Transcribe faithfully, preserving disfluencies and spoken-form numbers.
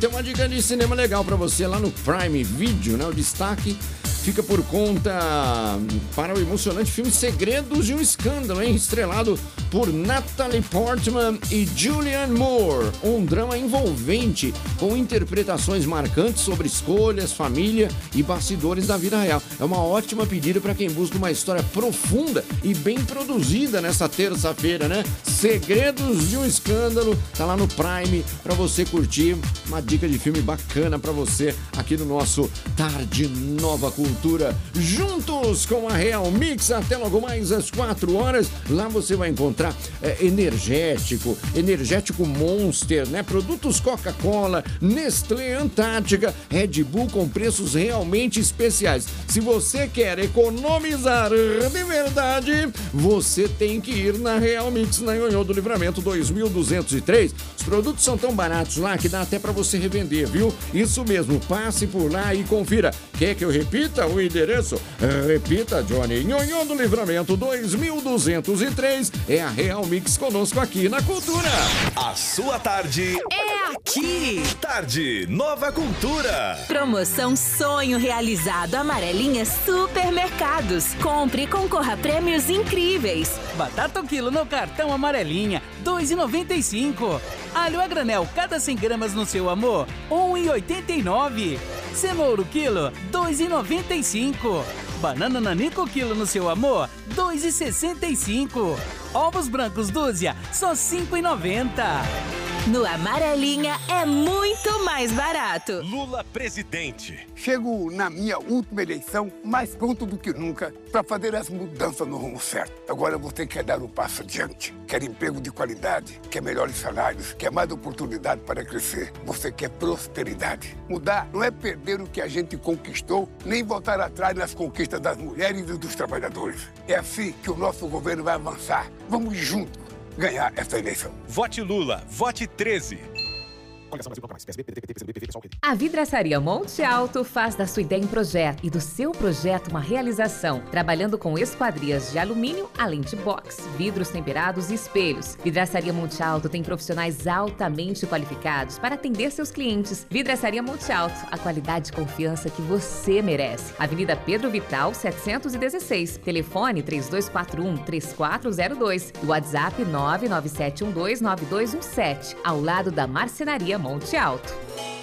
Tem uma dica de cinema legal pra você lá no Prime Video, né? O destaque fica por conta para o emocionante filme Segredos de um Escândalo, hein? Estrelado por Natalie Portman e Julianne Moore. Um drama envolvente com interpretações marcantes sobre escolhas, família e bastidores da vida real. É uma ótima pedida para quem busca uma história profunda e bem produzida nessa terça-feira, né? Segredos de um Escândalo, tá lá no Prime para você curtir. Uma dica de filme bacana para você aqui no nosso Tarde Nova Cultura, juntos com a Real Mix até logo mais às quatro horas. Lá você vai encontrar é, energético, energético Monster, né? Produtos Coca-Cola, Nestlé, Antártica, Red Bull com preços realmente especiais. Se você quer economizar de verdade, você tem que ir na Real Mix, na Nhonhô do Livramento dois mil duzentos e três. Os produtos são tão baratos lá que dá até para você revender, viu? Isso mesmo, passe por lá e confira. Quer que eu repita o endereço? Repita, Johnny. Nhonhô do Livramento dois mil duzentos e três é a Real Mix conosco aqui na Cultura. A sua tarde é aqui. Tarde Nova Cultura. Promoção Sonho Realizado Amarelinha Supermercados. Compre e concorra a prêmios incríveis. Batata o quilo no cartão Amarelinha, dois reais e noventa e cinco centavos. Alho a granel, cada cem gramas no seu amor, um real e oitenta e nove centavos. Cenoura o quilo, dois reais e noventa e cinco centavos. Banana nanico quilo no seu amor, dois reais e sessenta e cinco centavos. Ovos brancos dúzia, só cinco reais e noventa centavos. No Amarelinha é muito mais barato. Lula presidente. Chego na minha última eleição mais pronto do que nunca para fazer as mudanças no rumo certo. Agora você quer dar um passo adiante, quer emprego de qualidade, quer melhores salários, quer mais oportunidade para crescer. Você quer prosperidade. Mudar não é perder o que a gente conquistou, nem voltar atrás nas conquistas das mulheres e dos trabalhadores. É assim que o nosso governo vai avançar. Vamos juntos ganhar essa eleição. Vote Lula, vote treze. A Vidraçaria Monte Alto faz da sua ideia um projeto e do seu projeto uma realização, trabalhando com esquadrias de alumínio, além de box, vidros temperados e espelhos. Vidraçaria Monte Alto tem profissionais altamente qualificados para atender seus clientes. Vidraçaria Monte Alto, a qualidade e confiança que você merece. Avenida Pedro Vital, setecentos e dezesseis. Telefone três dois quatro um, três quatro zero dois. WhatsApp nove nove sete um dois nove dois um sete. Ao lado da Marcenaria Monte Alto.